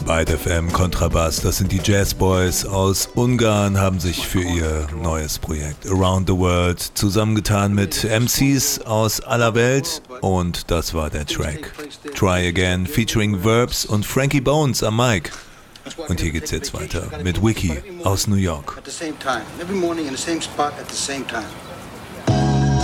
Byte FM Kontrabass, das sind die Jazz Boys aus Ungarn, haben sich für ihr neues Projekt Around the World zusammengetan mit MCs aus aller Welt und das war der Track Try Again featuring Verbs und Frankie Bones am Mic. Und hier geht's jetzt weiter mit Wiki aus New York. At the same time, every morning in the same spot at the same time.